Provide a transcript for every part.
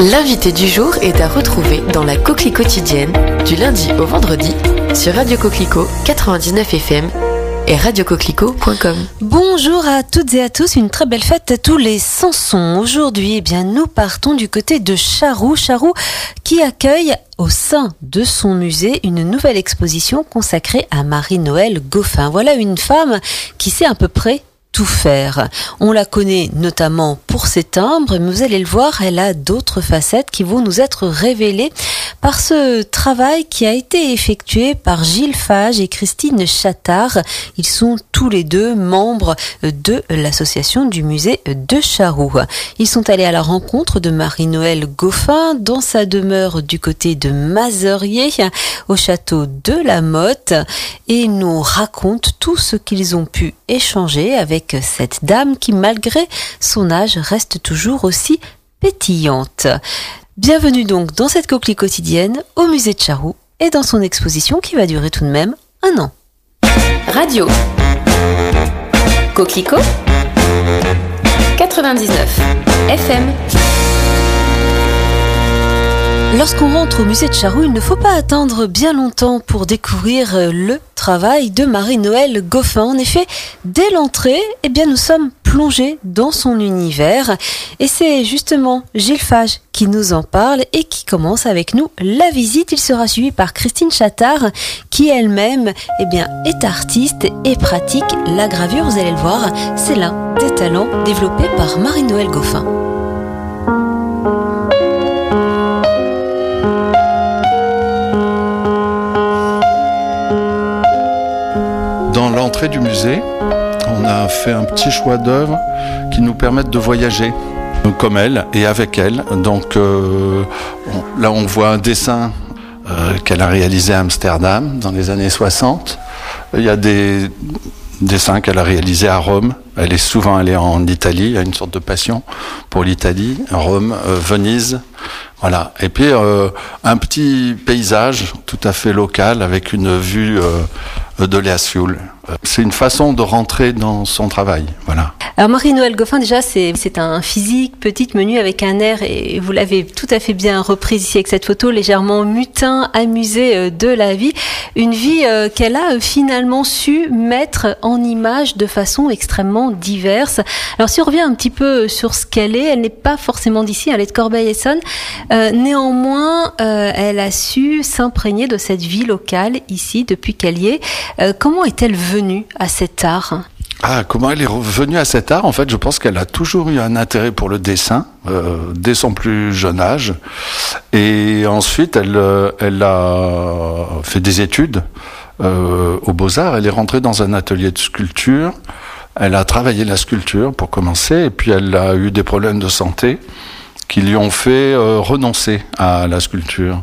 L'invité du jour est à retrouver dans la Coquelie quotidienne du lundi au vendredi sur Radio Coquelicot 99 FM et radiocoquelicot.com. Bonjour à toutes et à tous, une très belle fête à tous les Sansons. Aujourd'hui, nous partons du côté de Charroux qui accueille au sein de son musée une nouvelle exposition consacrée à Marie-Noëlle Goffin. Voilà une femme qui sait à peu près tout faire. On la connaît notamment pour ses timbres, mais vous allez le voir, elle a d'autres facettes qui vont nous être révélées par ce travail qui a été effectué par Gilles Fage et Christine Chattard. Ils sont tous les deux membres de l'association du musée de Charroux. Ils sont allés à la rencontre de Marie-Noëlle Goffin dans sa demeure du côté de Mazerier, au château de la Motte, et ils nous racontent tout ce qu'ils ont pu échanger avec cette dame qui, malgré son âge, reste toujours aussi pétillante. Bienvenue donc dans cette coquelie quotidienne au musée de Charroux et dans son exposition qui va durer tout de même 1 an. Radio Coquelicot 99 FM. Lorsqu'on rentre au musée de Charroux, il ne faut pas attendre bien longtemps pour découvrir le travail de Marie-Noëlle Goffin. En effet, dès l'entrée, nous sommes plongés dans son univers. Et c'est justement Gilles Fage qui nous en parle et qui commence avec nous la visite. Il sera suivi par Christine Chattard, qui elle-même est artiste et pratique la gravure. Vous allez le voir, c'est l'un des talents développés par Marie-Noëlle Goffin. Dans l'entrée du musée, on a fait un petit choix d'œuvres qui nous permettent de voyager comme elle et avec elle. Donc là, on voit un dessin qu'elle a réalisé à Amsterdam dans les années 60. Il y a des dessins qu'elle a réalisés à Rome. Elle est souvent allée en Italie, il y a une sorte de passion pour l'Italie, Rome, Venise. Voilà. Et puis un petit paysage tout à fait local avec une vue de l'Eassuul. C'est une façon de rentrer dans son travail. Voilà. Alors Marie-Noëlle Goffin, déjà, c'est un physique petite, menu avec un air, et vous l'avez tout à fait bien reprise ici avec cette photo, légèrement mutin, amusé de la vie. Une vie qu'elle a finalement su mettre en image de façon extrêmement diverse. Alors si on revient un petit peu sur ce qu'elle est, elle n'est pas forcément d'ici, elle est de Corbeil-Essonnes. Néanmoins, elle a su s'imprégner de cette vie locale ici depuis qu'elle y est. Comment est-elle venue à cet art ? Comment elle est revenue à cet art ? En fait, je pense qu'elle a toujours eu un intérêt pour le dessin, dès son plus jeune âge. Et ensuite, elle a fait des études aux Beaux-Arts. Elle est rentrée dans un atelier de sculpture. Elle a travaillé la sculpture pour commencer. Et puis, elle a eu des problèmes de santé qui lui ont fait renoncer à la sculpture.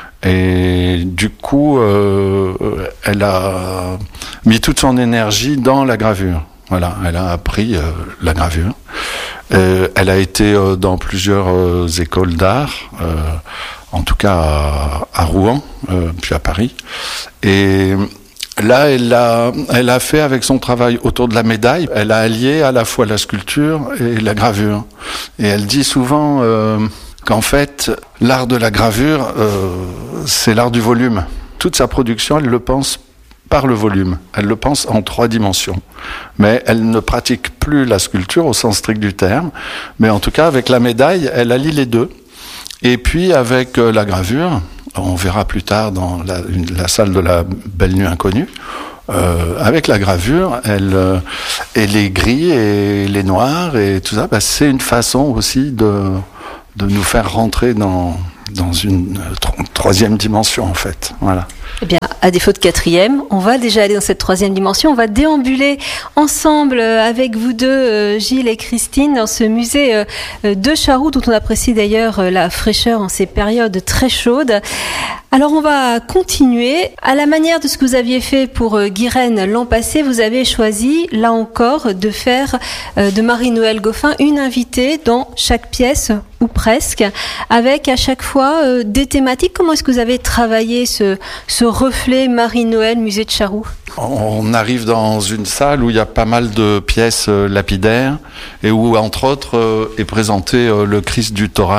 Et du coup, elle a mis toute son énergie dans la gravure. Voilà, elle a appris la gravure. Elle a été dans plusieurs écoles d'art, en tout cas à Rouen, puis à Paris. Et là, elle a fait avec son travail autour de la médaille, elle a allié à la fois la sculpture et la gravure. Et elle dit souvent qu'en fait, l'art de la gravure, c'est l'art du volume. Toute sa production, elle le pense par le volume. Elle le pense en 3 dimensions. Mais elle ne pratique plus la sculpture au sens strict du terme. Mais en tout cas, avec la médaille, elle allie les deux. Et puis, avec la gravure, on verra plus tard dans la salle de la Belle Nuit Inconnue, avec la gravure, et les gris et les noirs et tout ça, c'est une façon aussi de nous faire rentrer dans une 3e dimension, en fait. Voilà. À défaut de 4e, on va déjà aller dans cette 3e dimension. On va déambuler ensemble avec vous deux, Gilles et Christine, dans ce musée de Charroux, dont on apprécie d'ailleurs la fraîcheur en ces périodes très chaudes. Alors on va continuer. À la manière de ce que vous aviez fait pour Guirène l'an passé, vous avez choisi, là encore, de faire de Marie-Noëlle Goffin une invitée dans chaque pièce, ou presque, avec à chaque fois des thématiques. Comment est-ce que vous avez travaillé ce reflet Marie-Noëlle, musée de Charroux ? On arrive dans une salle où il y a pas mal de pièces lapidaires et où, entre autres, est présenté le Christ du Toral.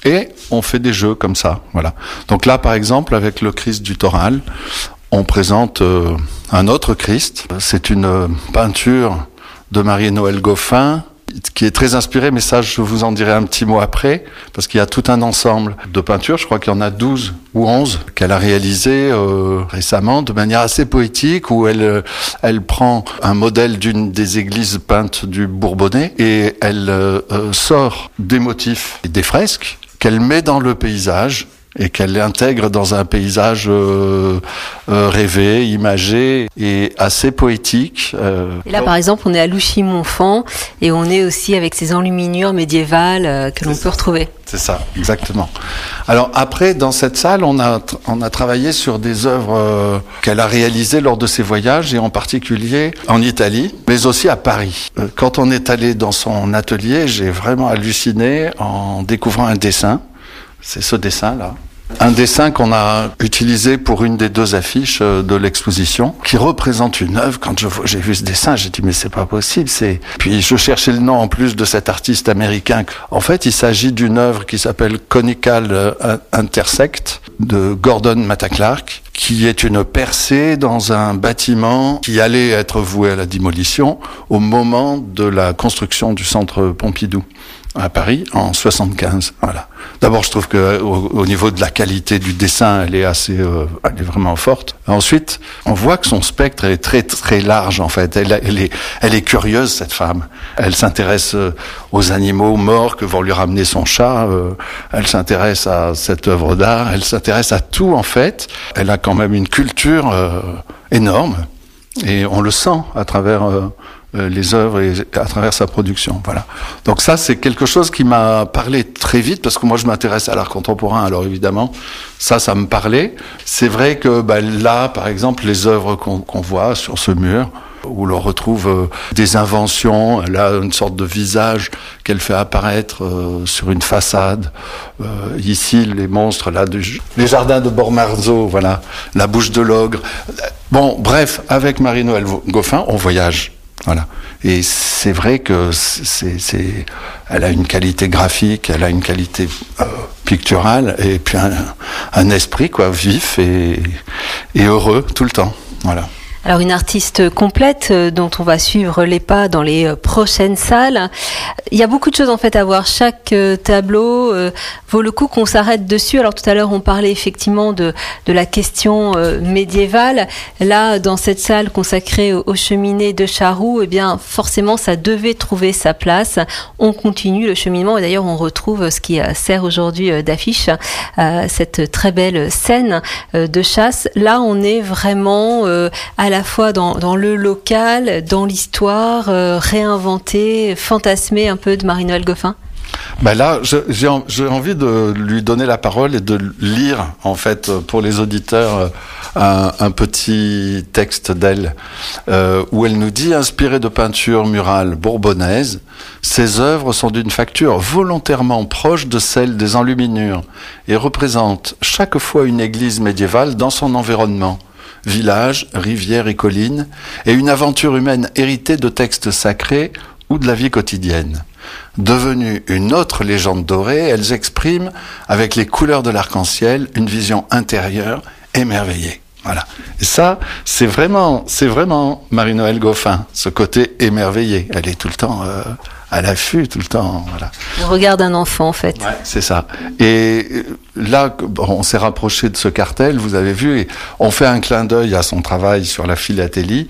et on fait des jeux comme ça. Voilà. Donc là, par exemple, avec le Christ du Toral, on présente un autre Christ. C'est une peinture de Marie-Noëlle Goffin qui est très inspirée, mais ça, je vous en dirai un petit mot après, parce qu'il y a tout un ensemble de peintures, je crois qu'il y en a 12 ou 11, qu'elle a réalisées récemment de manière assez poétique, où elle prend un modèle d'une des églises peintes du Bourbonnais, et elle sort des motifs et des fresques qu'elle met dans le paysage, et qu'elle intègre dans un paysage rêvé, imagé et assez poétique. Et là, par exemple, on est à Louchy-Montfand et on est aussi avec ces enluminures médiévales que l'on peut retrouver. C'est ça, exactement. Alors après, dans cette salle, on a travaillé sur des œuvres qu'elle a réalisées lors de ses voyages, et en particulier en Italie, mais aussi à Paris. Quand on est allé dans son atelier, j'ai vraiment halluciné en découvrant un dessin. C'est ce dessin-là. Un dessin qu'on a utilisé pour une des 2 affiches de l'exposition, qui représente une œuvre. Quand j'ai vu ce dessin, j'ai dit mais c'est pas possible. Puis je cherchais le nom en plus de cet artiste américain. En fait, il s'agit d'une œuvre qui s'appelle Conical Intersect de Gordon Matta Clark, qui est une percée dans un bâtiment qui allait être voué à la démolition au moment de la construction du centre Pompidou à Paris en 75. Voilà. D'abord, je trouve que au niveau de la qualité du dessin, elle est elle est vraiment forte. Ensuite, on voit que son spectre est très très large en fait. Elle est curieuse, cette femme. Elle s'intéresse aux animaux morts que vont lui ramener son chat. Elle s'intéresse à cette œuvre d'art. Elle s'intéresse à tout en fait. Elle a quand même une culture énorme, et on le sent à travers les œuvres et à travers sa production. Voilà. Donc ça, c'est quelque chose qui m'a parlé très vite, parce que moi, je m'intéresse à l'art contemporain, alors évidemment, ça me parlait. C'est vrai que là, par exemple, les œuvres qu'on voit sur ce mur, où l'on retrouve des inventions, elle a une sorte de visage qu'elle fait apparaître sur une façade. Ici, les monstres, là, les jardins de Bormarzo, voilà, la bouche de l'ogre. Bon, bref, avec Marie-Noëlle Goffin, on voyage. Voilà. Et c'est vrai que elle a une qualité graphique, elle a une qualité picturale, et puis un esprit vif et heureux tout le temps. Voilà. Alors une artiste complète dont on va suivre les pas dans les prochaines salles. Il y a beaucoup de choses en fait à voir. Chaque tableau vaut le coup qu'on s'arrête dessus. Alors tout à l'heure on parlait effectivement de la question médiévale. Là dans cette salle consacrée aux cheminées de Charroux, eh bien forcément ça devait trouver sa place. On continue le cheminement, et d'ailleurs on retrouve ce qui sert aujourd'hui d'affiche, cette très belle scène de chasse. Là on est vraiment à la fois dans le local, dans l'histoire, réinventer, fantasmer un peu de Marie-Noëlle Goffin. Là, j'ai envie de lui donner la parole et de lire, en fait, pour les auditeurs, un petit texte d'elle, où elle nous dit: inspirée de peintures murales bourbonnaises, ses œuvres sont d'une facture volontairement proche de celle des enluminures et représentent chaque fois une église médiévale dans son environnement. Villages, rivières et collines, et une aventure humaine héritée de textes sacrés ou de la vie quotidienne. Devenues une autre légende dorée, elles expriment, avec les couleurs de l'arc-en-ciel, une vision intérieure émerveillée. Voilà. Et ça, c'est vraiment Marie-Noëlle Goffin, ce côté émerveillé. Elle est tout le temps à l'affût, tout le temps. Voilà. Le regard d'un enfant, en fait. Ouais, c'est ça. Et là, on s'est rapproché de ce cartel, vous avez vu, et on fait un clin d'œil à son travail sur la philatélie.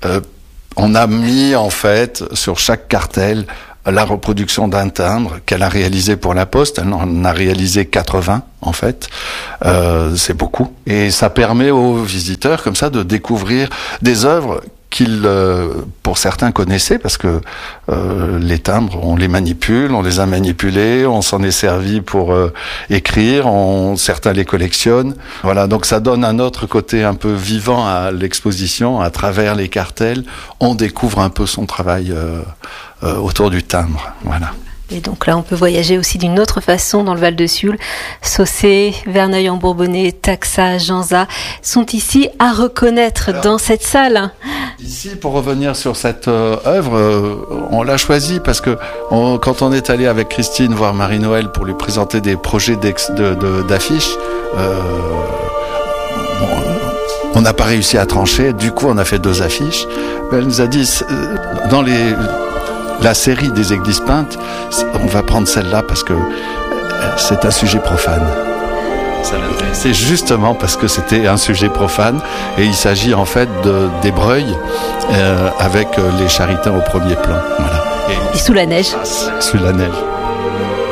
On a mis, en fait, sur chaque cartel, la reproduction d'un timbre qu'elle a réalisé pour la Poste. Elle en a réalisé 80, en fait. C'est beaucoup. Et ça permet aux visiteurs, comme ça, de découvrir des œuvres qu'ils, pour certains, connaissaient, parce que les timbres, on les manipule, on les a manipulés, on s'en est servi pour écrire, certains les collectionnent. Voilà, donc ça donne un autre côté un peu vivant à l'exposition. À travers les cartels, on découvre un peu son travail autour du timbre. Voilà. Et donc là, on peut voyager aussi d'une autre façon dans le Val de Sioule. Saussé, Verneuil-en-Bourbonnais, Taxa, Janza sont ici à reconnaître dans cette salle. Ici, pour revenir sur cette œuvre, on l'a choisie parce que quand on est allé avec Christine voir Marie-Noël pour lui présenter des projets d'affiches, on n'a pas réussi à trancher. Du coup, on a fait 2 affiches. Elle nous a dit, dans la série des églises peintes, on va prendre celle-là parce que c'est un sujet profane. C'est justement parce que c'était un sujet profane et il s'agit en fait des Breuils avec les Charitains au premier plan. Voilà. Et sous la neige. Sous la neige.